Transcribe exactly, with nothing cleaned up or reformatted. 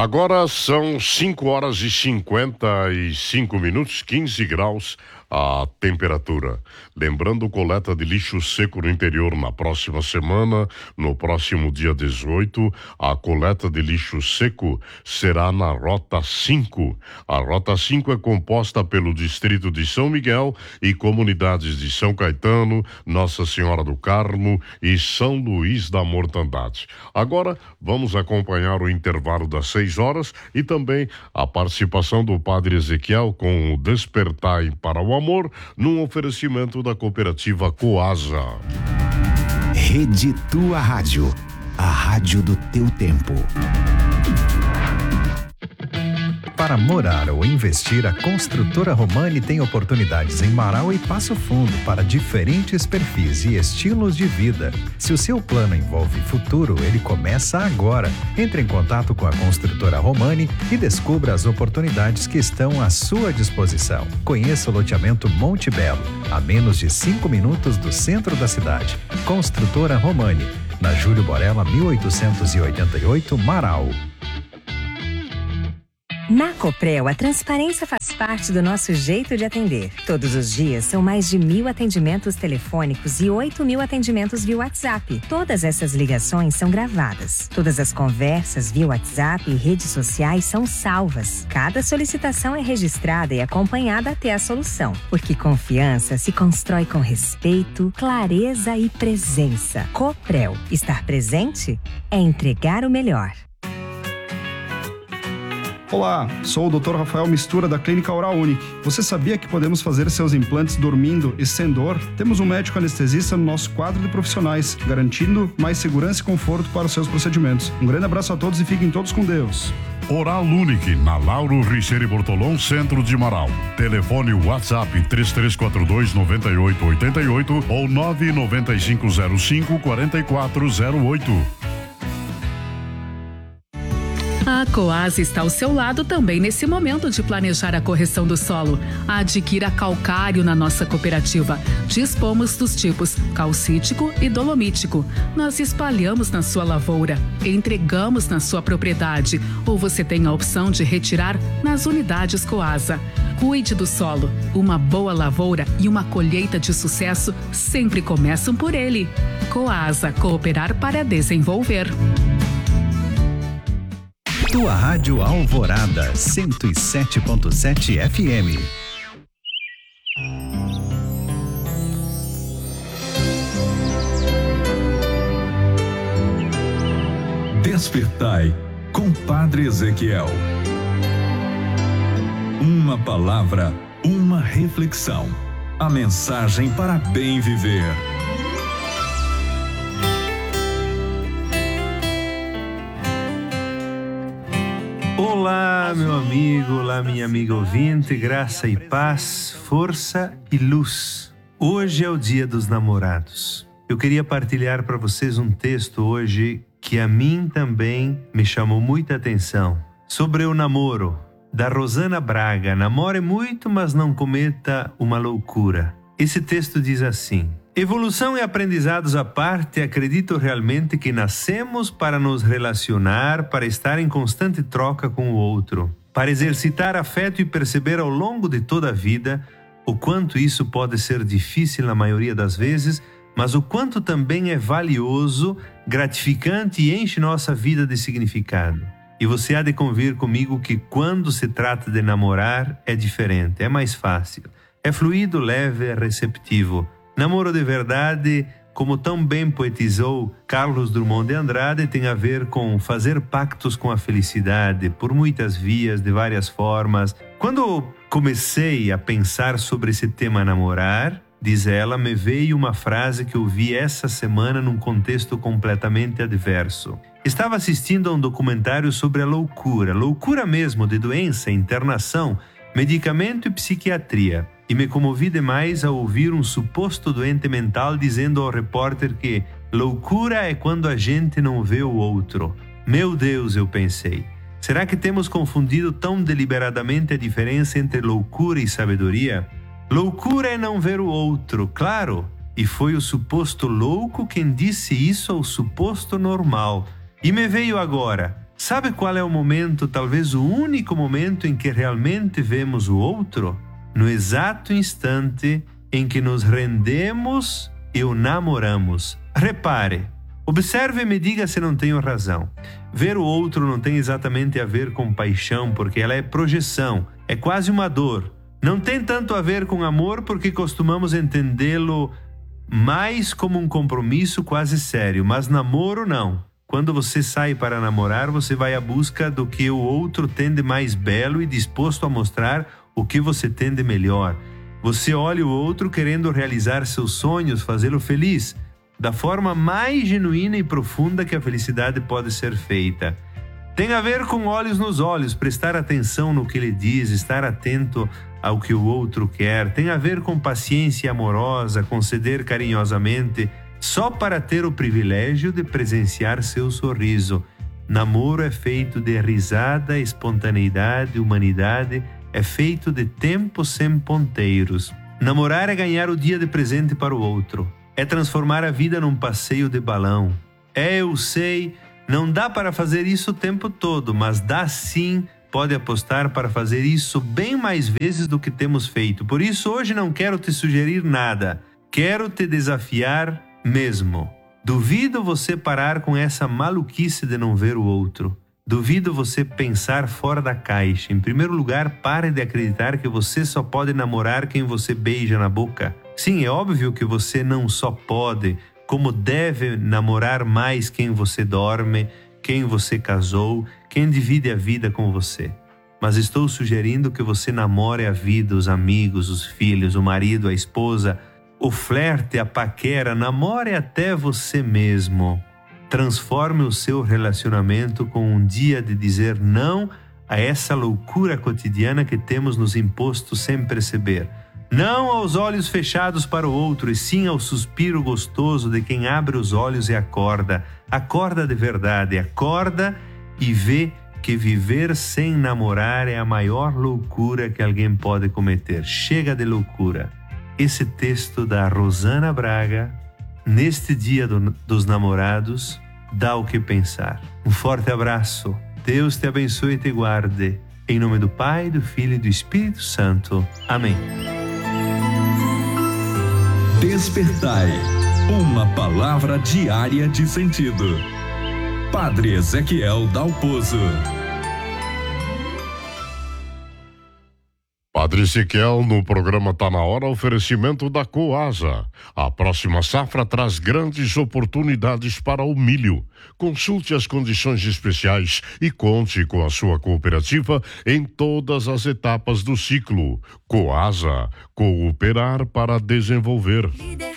Agora são cinco horas e cinquenta e cinco minutos, quinze graus a temperatura. Lembrando, coleta de lixo seco no interior na próxima semana, no próximo dia dezoito, a coleta de lixo seco será na Rota cinco. A Rota cinco é composta pelo distrito de São Miguel e comunidades de São Caetano, Nossa Senhora do Carmo e São Luís da Mortandade. Agora vamos acompanhar o intervalo das seis horas e também a participação do Padre Ezequiel com o Despertai para o Amor, num oferecimento da cooperativa Coasa. Rede Tua Rádio, a rádio do teu tempo. Para morar ou investir, a Construtora Romani tem oportunidades em Marau e Passo Fundo para diferentes perfis e estilos de vida. Se o seu plano envolve futuro, ele começa agora. Entre em contato com a Construtora Romani e descubra as oportunidades que estão à sua disposição. Conheça o loteamento Monte Belo, a menos de cinco minutos do centro da cidade. Construtora Romani, na Júlio Borella, mil oitocentos e oitenta e oito, Marau. Na Coprel, a transparência faz parte do nosso jeito de atender. Todos os dias são mais de mil atendimentos telefônicos e oito mil atendimentos via WhatsApp. Todas essas ligações são gravadas. Todas as conversas via WhatsApp e redes sociais são salvas. Cada solicitação é registrada e acompanhada até a solução. Porque confiança se constrói com respeito, clareza e presença. Coprel. Estar presente é entregar o melhor. Olá, sou o doutor Rafael Mistura da Clínica Oral Unique. Você sabia que podemos fazer seus implantes dormindo e sem dor? Temos um médico anestesista no nosso quadro de profissionais, garantindo mais segurança e conforto para os seus procedimentos. Um grande abraço a todos e fiquem todos com Deus. Oral Unique, na Lauro Richeiro Bortolão, centro de Marau. Telefone WhatsApp três três quatro dois, nove oito oito oito ou nove nove cinco zero cinco, quatro quatro zero oito. A Coasa está ao seu lado também nesse momento de planejar a correção do solo. Adquira calcário na nossa cooperativa. Dispomos dos tipos calcítico e dolomítico. Nós espalhamos na sua lavoura, entregamos na sua propriedade, ou você tem a opção de retirar nas unidades Coasa. Cuide do solo. Uma boa lavoura e uma colheita de sucesso sempre começam por ele. Coasa, cooperar para desenvolver. Tua Rádio Alvorada, cento e sete ponto sete F M. Despertai com Padre Ezequiel. Uma palavra, uma reflexão. A mensagem para bem viver. Olá, meu amigo, olá, minha amiga ouvinte, graça e paz, força e luz. Hoje é o Dia dos Namorados. Eu queria partilhar para vocês um texto hoje que a mim também me chamou muita atenção. Sobre o namoro, da Rosana Braga. Namore muito, mas não cometa uma loucura. Esse texto diz assim: evolução e aprendizados à parte, acredito realmente que nascemos para nos relacionar, para estar em constante troca com o outro, para exercitar afeto e perceber ao longo de toda a vida o quanto isso pode ser difícil na maioria das vezes, mas o quanto também é valioso, gratificante e enche nossa vida de significado. E você há de convir comigo que quando se trata de namorar é diferente, é mais fácil. É fluido, leve, é receptivo. Namoro de verdade, como tão bem poetizou Carlos Drummond de Andrade, tem a ver com fazer pactos com a felicidade, por muitas vias, de várias formas. Quando comecei a pensar sobre esse tema namorar, diz ela, me veio uma frase que eu vi essa semana num contexto completamente adverso. Estava assistindo a um documentário sobre a loucura, loucura mesmo, de doença, internação, medicamento e psiquiatria. E me comovi demais ao ouvir um suposto doente mental dizendo ao repórter que loucura é quando a gente não vê o outro. Meu Deus, eu pensei. Será que temos confundido tão deliberadamente a diferença entre loucura e sabedoria? Loucura é não ver o outro, claro. E foi o suposto louco quem disse isso ao suposto normal. E me veio agora. Sabe qual é o momento, talvez o único momento em que realmente vemos o outro? No exato instante em que nos rendemos e o namoramos. Repare, observe e me diga se não tenho razão. Ver o outro não tem exatamente a ver com paixão, porque ela é projeção, é quase uma dor. Não tem tanto a ver com amor, porque costumamos entendê-lo mais como um compromisso quase sério, mas namoro não. Quando você sai para namorar, você vai à busca do que o outro tem de mais belo e disposto a mostrar o que você tem de melhor. Você olha o outro querendo realizar seus sonhos, fazê-lo feliz, da forma mais genuína e profunda que a felicidade pode ser feita. Tem a ver com olhos nos olhos, prestar atenção no que ele diz, estar atento ao que o outro quer. Tem a ver com paciência amorosa, conceder carinhosamente, só para ter o privilégio de presenciar seu sorriso. Namoro é feito de risada, espontaneidade, humanidade, é feito de tempo sem ponteiros. Namorar é ganhar o dia de presente para o outro. É transformar a vida num passeio de balão. É, eu sei, não dá para fazer isso o tempo todo, mas dá sim, pode apostar para fazer isso bem mais vezes do que temos feito. Por isso, hoje não quero te sugerir nada. Quero te desafiar mesmo. Duvido você parar com essa maluquice de não ver o outro. Duvido você pensar fora da caixa. Em primeiro lugar, pare de acreditar que você só pode namorar quem você beija na boca. Sim, é óbvio que você não só pode, como deve namorar mais quem você dorme, quem você casou, quem divide a vida com você. Mas estou sugerindo que você namore a vida, os amigos, os filhos, o marido, a esposa, o flerte, a paquera, namore até você mesmo. Transforme o seu relacionamento com um dia de dizer não a essa loucura cotidiana que temos nos imposto sem perceber. Não aos olhos fechados para o outro, e sim ao suspiro gostoso de quem abre os olhos e acorda. Acorda de verdade, acorda e vê que viver sem namorar é a maior loucura que alguém pode cometer. Chega de loucura. Esse texto da Rosana Braga, neste dia do, dos namorados, dá o que pensar. Um forte abraço. Deus te abençoe e te guarde. Em nome do Pai, do Filho e do Espírito Santo. Amém. Despertai. Uma palavra diária de sentido. Padre Ezequiel Dalpozo. Padre Ezequiel, no programa Tá Na Hora, oferecimento da Coasa. A próxima safra traz grandes oportunidades para o milho. Consulte as condições especiais e conte com a sua cooperativa em todas as etapas do ciclo. Coasa, cooperar para desenvolver.